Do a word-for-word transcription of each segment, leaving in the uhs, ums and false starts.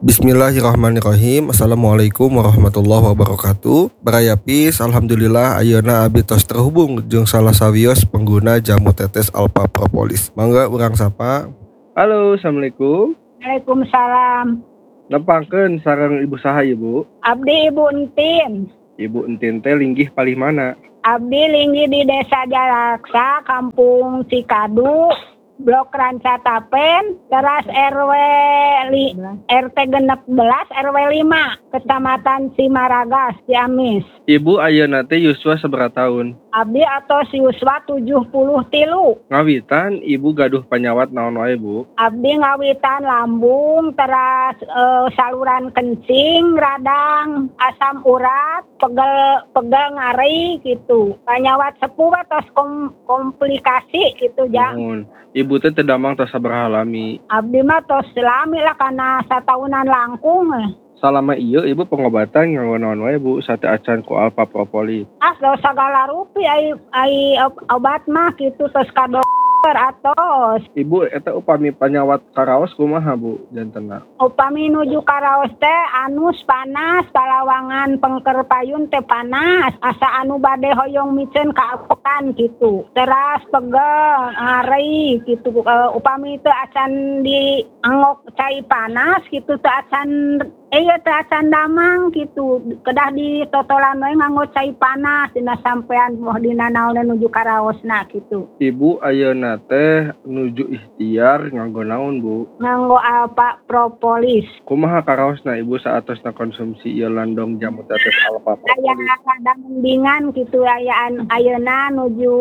Bismillahirrahmanirrahim. Assalamualaikum warahmatullahi wabarakatuh. Barayapis, alhamdulillah ayeuna abdi tos terhubung jeung salah sawios pengguna jamu tetes Alpha Propolis. Mangga urang sapa. Halo, assalamualaikum. Waalaikumsalam. Nepangkeun sareng ibu saha ibu? Abdi Ibu Entin. Ibu Entin teh linggih palih mana? Abdi linggih di Desa Jalaksa, Kampung Cikadu, Blok Rancatapen, teras R W li, R T genep belas R W lima, Kecamatan Cimaragas, Ciamis. Ibu ayeuna teh yuswa sabaraha tahun? Abdi atos yuswa tujuh puluh tilu. Ngawitan ibu gaduh panyawat naon wae bu? Abdi ngawitan lambung, teras e, saluran kencing, radang, asam urat, pegel pegel ngari gitu. Panyawat sepuh tos kom, komplikasi gitu ja. Mohon. Ibu teh teu damang tos sabaraha lami? Abdi mah tos lami lah kana satahunan langkung. Salama ieu ibu pengobatan nganggo naon wae bu sate acan ku Alpha Propolis? Ah sagala rupi ai ai obat mah kitu tos ka dokter atos. Ibu eta upami panyawat karaos kumaha bu jantenna? Upami nuju karaos teh anus panas, palawangan pengker payun teh panas, asa anu bade hoyong micen kaapokan gitu. Teras pegel, ngari gitu. Uh, upami teh acan di angok cai panas gitu teh acan eh ya teh acan damang gitu. Kedah di totolan we nganggo cai panas dina sampean moh dina naon nuju karaosna gitu. Ibu ayeuna teh nuju ikhtiar nganggo naon bu? Nganggo Alpha Propolis. Kumaha karaosna ibu saatosna konsumsi ieu landong jamu tetes Alpha Propolis? Aya rada mendingan gitu ayaan ayeuna nuju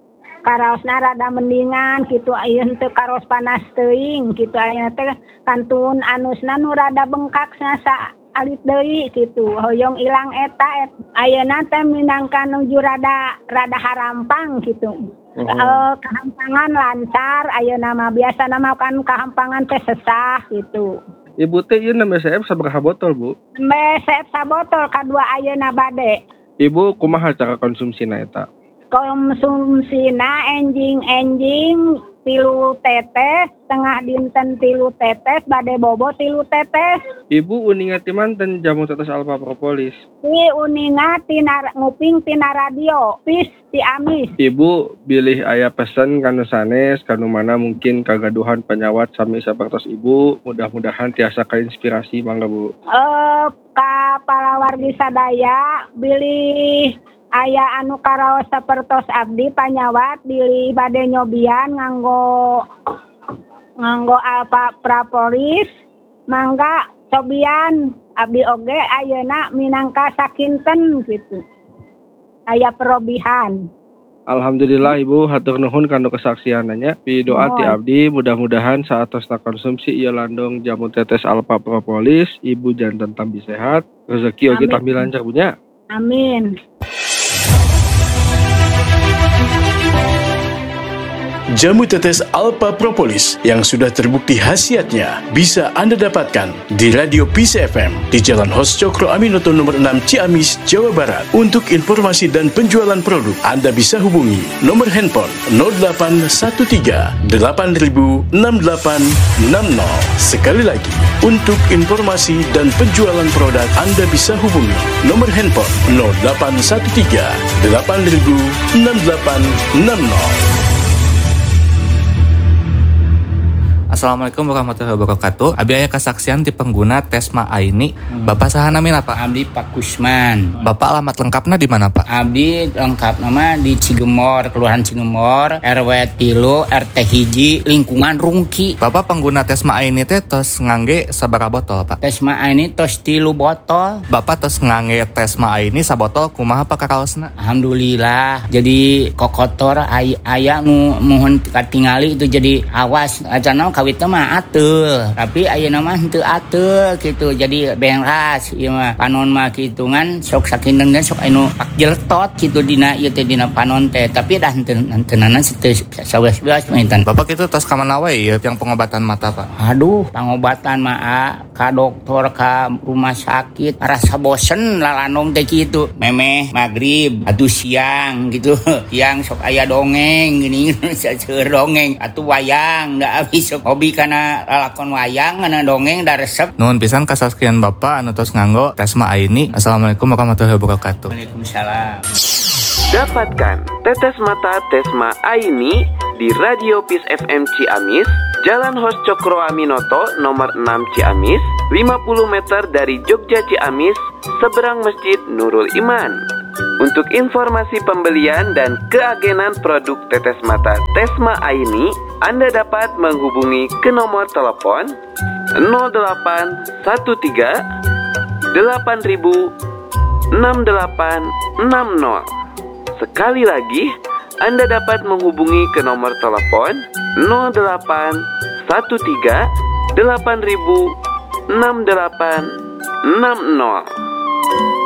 karaosna rada mendingan gitu ayeuna teu karos panas teuing gitu ayeuna teh kantun anusna nu rada bengkak sa alit deui gitu hoyong ilang eta et. Ayeuna teh minangka nuju rada rada harampang gitu. Uh-huh. Uh, kehampangan lancar ayeuna mah biasa nama kan kehampangan teh sesah gitu. Ibu teh ieu nembe C F sabaraha botol bu? Nembe C F sabotol kadua ayeuna bade. Ibu kumaha cara konsumsina eta? Konsumsina enjing-enjing tilu tetes, tengah dinten tilu tetes, bade bobo tilu tetes. Ibu uningat ti manten jamu tetes Alpha Propolis? Ti uningat tina nguping tina radio, pis ti amis. Ibu bilih aya pesen kanu sanes, kanu mana mungkin kagaduhan penyawat sami sapertos ibu, mudah-mudahan tiasa kainspirasi mangga bu. Eh ka palawargi sadaya bilih aya anu karaos sapertos abdi panyawat bilih bade nyobian nganggo nganggo Alpha Propolis mangga cobian abdi oge ayeuna minangka sakinten gitu aya perobihan. Alhamdulillah ibu hatur nuhun kanu kesaksiananya pidoa ti abdi mudah-mudahan saatosna konsumsi ieu landong jamu tetes Alpha Propolis ibu janten tambi sehat rezeki oge tambi lancar punya. Amin. Jamu tetes Alpha Propolis yang sudah terbukti khasiatnya bisa Anda dapatkan di Radio Peace F M di Jalan Hos Cokro Aminoto nomor enam Ciamis, Jawa Barat. Untuk informasi dan penjualan produk, Anda bisa hubungi nomor handphone nol delapan satu tiga delapan nol enam delapan enam nol. Sekali lagi, untuk informasi dan penjualan produk, Anda bisa hubungi nomor handphone nol delapan satu tiga delapan nol enam delapan enam nol. Assalamualaikum warahmatullahi wabarakatuh. Abi aya kesaksian di pengguna Tesma Aini. Hmm. Bapak saha namina Pak? Abdi Pak Kusman. Bapak alamat lengkapnya di mana Pak? Abdi lengkap nama di Cigemor, Kelurahan Cigemor, R W tilu, R T hiji, lingkungan Rungki. Bapak pengguna Tesma Aini teh tos ngangge sabaraha botol Pak? Tesma Aini tos tilu botol. Bapak tos ngangge Tesma Aini sabotol kumaha Pak karaosna? Alhamdulillah. Jadi kokotor ay- aya nu mohon katingali itu jadi awas acan kawit mah atul tapi ayeuna mah henteu atul gitu jadi beras ieu mah panon mah kitungan sok sakinten dan sok anu pak jeltot gitu dina ieu teh dina panon teh tapi dah henteu henteunana teu sawelas maintan. Bapak kitu tos ka mana wae yang pengobatan mata Pak? Aduh pengobatan mah ka dokter ka rumah sakit rasa bosen lalanong teh kitu memeh magrib atuh siang gitu siang sok aya dongeng gini seueur dongeng atuh wayang da abis sok hobi karena lakon wayang, karena dongeng, da resep. Nuhun pisan kasaksian Bapak anu tos nganggo Tesma Aini. Assalamualaikum warahmatullahi wabarakatuh. Waalaikumsalam. Dapatkan tetes mata Tesma Aini di Radio Peace F M Ciamis, Jalan Hos Cokro Aminoto nomor enam Ciamis, lima puluh meter dari Jogja Ciamis, seberang Masjid Nurul Iman. Untuk informasi pembelian dan keagenan produk tetes mata Tesma Aini, Anda dapat menghubungi ke nomor telepon nol delapan satu tiga delapan ribu enam delapan enam nol. Sekali lagi, Anda dapat menghubungi ke nomor telepon nol delapan satu tiga delapan ribu enam delapan enam nol.